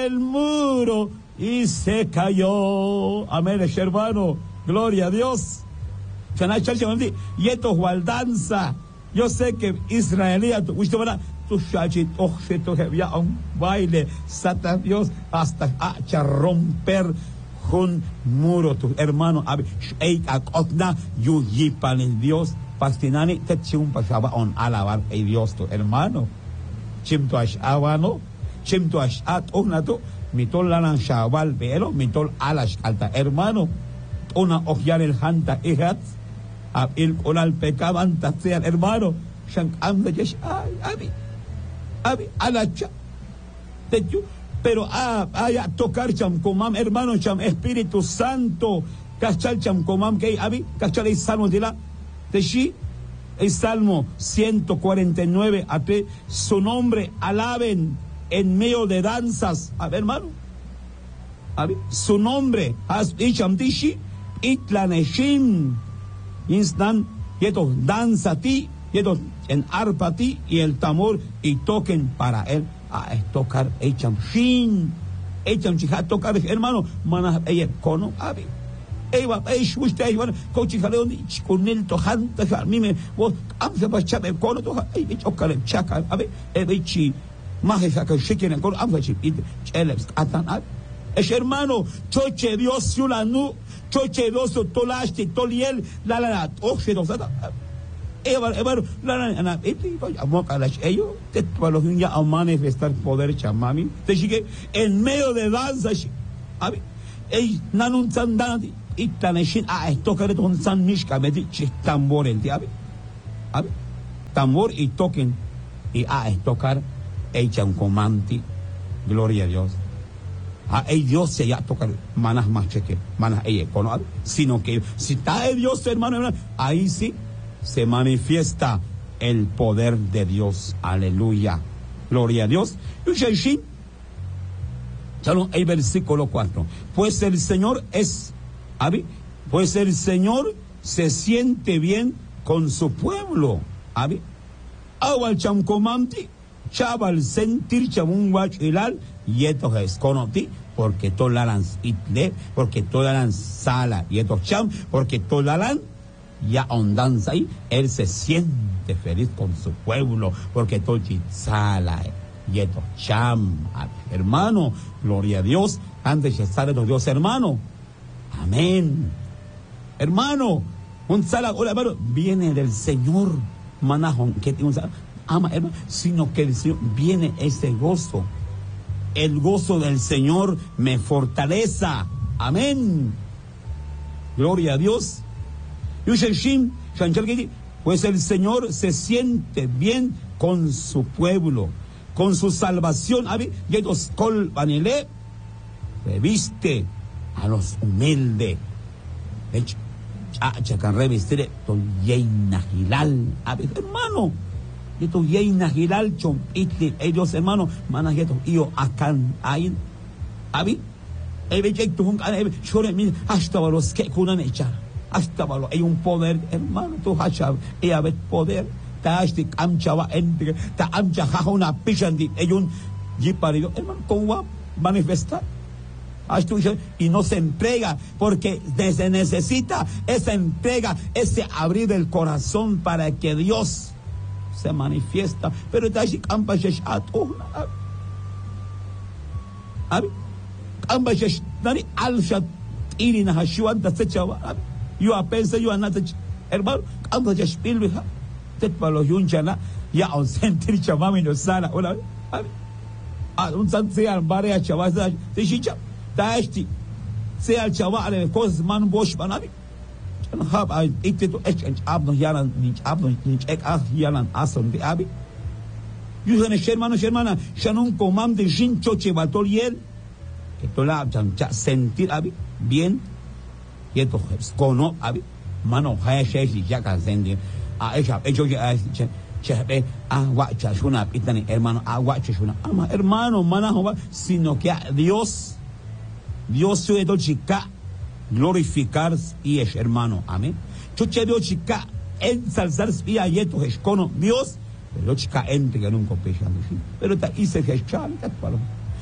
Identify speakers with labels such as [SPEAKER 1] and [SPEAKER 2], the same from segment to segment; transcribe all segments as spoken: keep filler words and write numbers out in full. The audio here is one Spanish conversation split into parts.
[SPEAKER 1] el muro y se cayó. Amén, hermano. Gloria a Dios. Y esto es gualdanza. Yo sé que israelíes, usted verá, tu shachit, oje, tu había un baile, sata Dios, hasta a romper un muro, tu hermano, ey, akotna, yu yipan el Dios, pastinani, te chum pasaba on alabar, ey Dios, tu hermano. Chim tu ash awano, chim tu ash at unato, mitol lanan shawal, pero mitol alash alta, hermano, una ojiar el hanta, ihat, el oral pecaban, tasean, hermano, shank am de yesh, ay, abi. Abi, alacha, pero ah, a tocar cham comam, hermano cham, Espíritu Santo, cachal cham comam, que abi, cachal el salmo de la, de shi, el salmo ciento cuarenta y nueve, ape, su nombre alaben en medio de danzas, a ver, hermano, abi, su nombre, as icham dishi, itlaneshim, instan, yeto, danza ti, yeto, en arpa ti y el tambor y toquen para él a tocar echam shin echam chija tocar hermano manas ella cono abi eva eish usted igual coach jaleón con el tojanta a mí me vos amse para chape cono toja ey tocar chaca abi evichi más esa que chequen el cono amse chip elebs atan abi es hermano choche Dios yulanu choche Dios tolaste toliel la la la oje dos Evar, evar, la la la, amo a las ellos, te para los niños a manifestar poder chamami, te sigue en medio de danza, abi, ey, nanun sandani, y taneshin, ah, esto que un san mishka, me dice tambor el diablo, abi, tambor y toquen, y ah, es tocar, echan comanti, gloria a Dios. Ah, ey, Dios se ya tocar manas más cheque, manas ella, cono, sino que si está el Dios, hermano, hermano, ahí sí se manifiesta el poder de Dios. Aleluya. Gloria a Dios. Y el versículo cuatro. Pues el Señor es, ¿abi? Pues el Señor se siente bien con su pueblo. ¿Abi? Awal cham comanti, chaval sentir chamun guachilal, y esto es conoti, porque toleran itle, porque toleran sala, y esto cham, porque toleran ya ondanza ahí, él se siente feliz con su pueblo, porque tochi sala, y esto cham, hermano, gloria a Dios, antes de estar en Dios, hermano, amén, hermano, un sala, hola, hermano, viene del Señor, manajón, que un sala, ama, hermano, sino que el Señor, viene ese gozo, el gozo del Señor me fortaleza, amén, gloria a Dios. Pues el Señor se siente bien con su pueblo, con su salvación. Reviste a los humildes. Reviste hermano. Ellos, hermano, manajetos, yo acá, ahí, abi, hasta los que cunan echar. Hasta malo, hay un poder, hermano, tu hachab, y a ver poder, ta ashti amchaba entre, ta amchaja una pichandi, hay un jiparido, hermano, ¿cómo va a manifestar? Y no se entrega, porque se necesita esa entrega, ese abrir del corazón para que Dios se manifiesta. Pero ta ashti ampashesh atuna, abi, ampashesh, nani alshat, irina hashuan, ta sechaba, yo apenas yo anata hermano cuando ya espíritu te para los yunchana ya on sentir chamami no sana hola a un san sea bare chaval de chicha taesti sea chaval de cosas man bosch banabi hab I ikte to exchange abno yalan ni abno ni ek ah yalan ason de abi yo ne hermano hermana shanun comam de jin choche batoliel que tola sentir abi bien y esto es cono abi mano haya sheshi ya cansende a ella ellos ya che agua chashuna pitani hermano agua chashuna ama hermano manajo sino que a Dios Dios se do chica glorificar y es hermano amén chuche do chica ensalzar y ayeto es cono Dios pero chica entre en un copechando pero ta hice que chal ta palo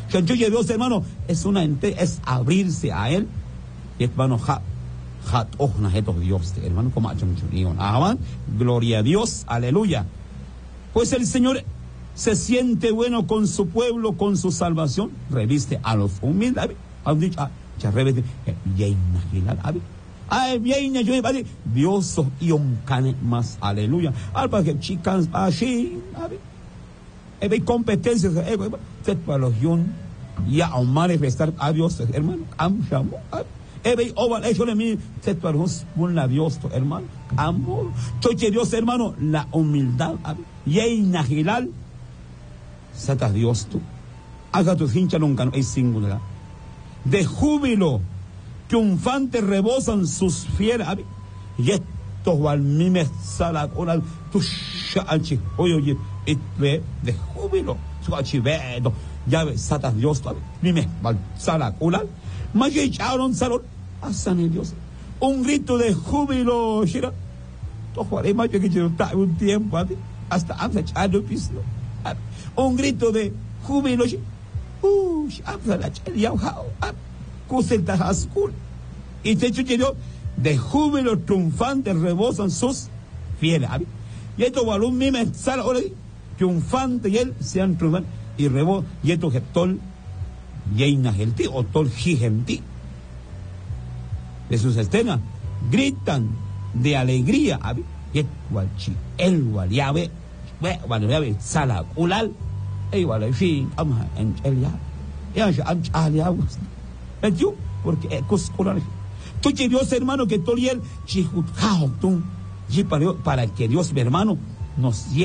[SPEAKER 1] Chanchuye Dios, hermano, es una ente, es abrirse a él. Y hermano, ja, ja, oh, najetos Dios, hermano, como chanchuyo. Aman, gloria a Dios, aleluya. Pues el Señor se siente bueno con su pueblo, con su salvación. Reviste a los humildes. Han dicho, ah, ya reviste, bien, Najilar, ay, bien, yo iba a decir, Dios y un cane más, aleluya. Alba que chicas, así, hay competencias, para los yun, ya a manifestar a Dios, hermano, am shamo, ebe oval, eso le mi, set para uns, un Dios, hermano, amor, choche Dios, hermano, la humildad, y hay Najilal, setas Dios tú, haga tu hincha nunca, no es singular, de júbilo, triunfantes rebosan sus fieras, y estos valmimes salacoral, tu shanchi, oye, oye, de júbilo, su achivedo, ya ves, satas Dios, mimes, salacoral, más que echaron salón, hacen el Dios, un grito de júbilo, shira, tojuaré más que yo un tiempo, hasta antes echado piso, un grito de júbilo, uh, hasta la chelia, y te hecho de júbilo triunfante rebosan sus fieles. Y esto balón mime sale ahora triunfante y él sean triunfantes y rebo y esto que tol yeina gelti o tol gigenti de sus escenas gritan de alegría y guachi el gualiabe ve gualiabe sala ulal ey gualiabe fin am en el ya ya am aliagus ¿entiendes? Porque es cosa tú que Dios, hermano, que todo el para que Dios, mi hermano, nos lleve.